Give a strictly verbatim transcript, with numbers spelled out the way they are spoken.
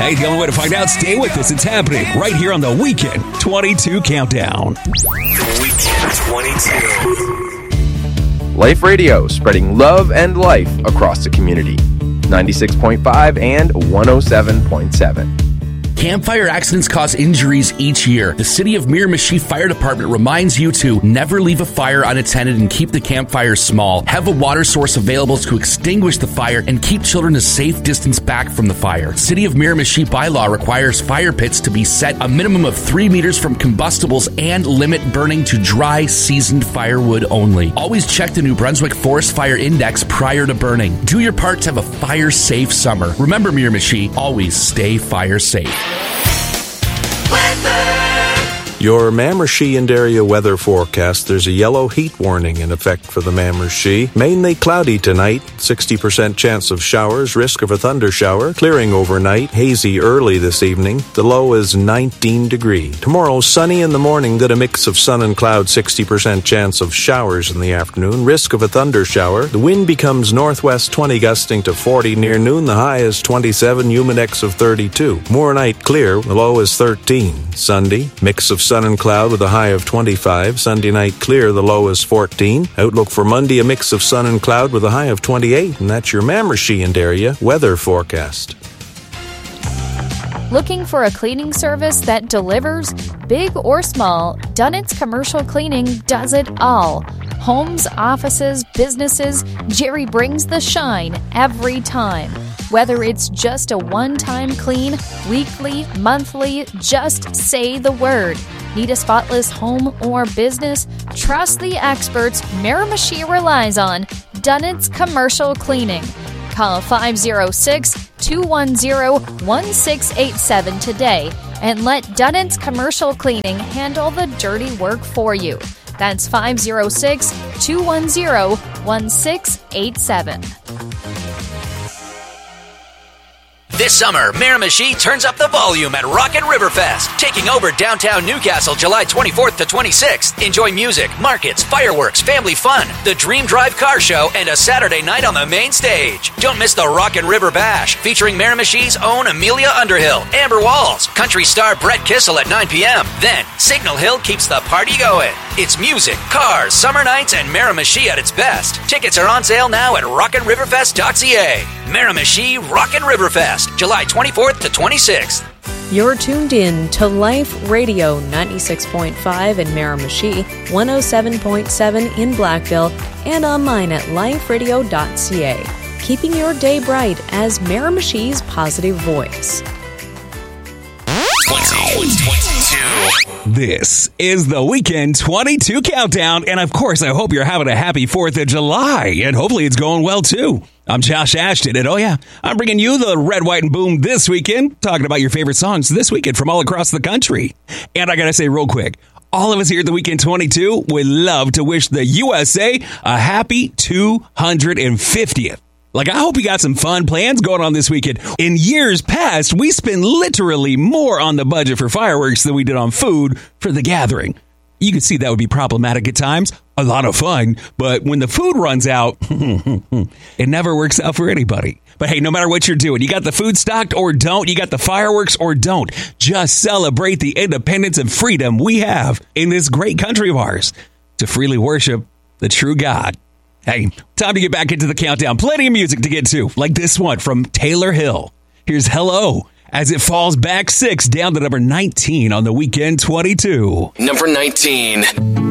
Hey, the only way to find out, stay with us. It's happening right here on the Weekend twenty-two Countdown. Weekend twenty-two. Life Radio, spreading love and life across the community. ninety-six point five and one oh seven point seven. Campfire accidents cause injuries each year. The City of Miramichi Fire Department reminds you to never leave a fire unattended and keep the campfire small. Have a water source available to extinguish the fire and keep children a safe distance back from the fire. City of Miramichi bylaw requires fire pits to be set a minimum of three meters from combustibles and limit burning to dry, seasoned firewood only. Always check the New Brunswick Forest Fire Index prior to burning. Do your part to have a fire-safe summer. Remember, Miramichi, always stay fire-safe. Your Miramichi and area weather forecast. There's a yellow heat warning in effect for the Miramichi. Mainly cloudy tonight, sixty percent chance of showers, risk of a thunder shower, clearing overnight, hazy early this evening. The low is nineteen degrees. Tomorrow, sunny in the morning, then a mix of sun and cloud, sixty percent chance of showers in the afternoon, risk of a thunder shower. The wind becomes northwest twenty, gusting to forty near noon. The high is twenty-seven, humidex of thirty-two. Tomorrow night, clear, the low is thirteen. Sunday, mix of sun and cloud with a high of twenty-five. Sunday night clear, the low is fourteen. Outlook for Monday, a mix of sun and cloud with a high of twenty-eight. And that's your Miramichi and area weather forecast. Looking for a cleaning service that delivers? Big or small, Dunnett's Commercial Cleaning does it all. Homes, offices, businesses, Jerry brings the shine every time. Whether it's just a one-time clean, weekly, monthly, just say the word. Need a spotless home or business? Trust the experts Miramichi relies on. Dunnett's Commercial Cleaning. Call five oh six, two one oh, one six eight seven today and let Dunnett's Commercial Cleaning handle the dirty work for you. That's five oh six, two one oh, one six eight seven. This summer, Miramichi turns up the volume at Rockin' Riverfest, taking over downtown Newcastle July twenty-fourth to twenty-sixth. Enjoy music, markets, fireworks, family fun, the Dream Drive car show, and a Saturday night on the main stage. Don't miss the Rockin' River Bash, featuring Miramichi's own Amelia Underhill, Amber Walls, country star Brett Kissel at nine p.m. Then, Signal Hill keeps the party going. It's music, cars, summer nights, and Miramichi at its best. Tickets are on sale now at rockin riverfest dot c a. Miramichi Rockin' Riverfest, July twenty-fourth to twenty-sixth. You're tuned in to Life Radio ninety-six point five in Miramichi, one oh seven point seven in Blackville, and online at life radio dot c a. Keeping your day bright as Miramichi's positive voice. This is the Weekend twenty-two Countdown, and of course, I hope you're having a happy fourth of July, and hopefully it's going well, too. I'm Josh Ashton, and oh yeah, I'm bringing you the Red, White, and Boom this weekend, talking about your favorite songs this weekend from all across the country. And I gotta say real quick, all of us here at the Weekend twenty-two would love to wish the U S A a happy two hundred fiftieth. Like, I hope you got some fun plans going on this weekend. In years past, we spend literally more on the budget for fireworks than we did on food for the gathering. You can see that would be problematic at times. A lot of fun, but when the food runs out, it never works out for anybody. But hey, no matter what you're doing, you got the food stocked or don't, you got the fireworks or don't, just celebrate the independence and freedom we have in this great country of ours to freely worship the true God. Hey, time to get back into the countdown. Plenty of music to get to, like this one from Taylor Hill. Here's Hello, as it falls back six down to number nineteen on the Weekend twenty-two. Number nineteen.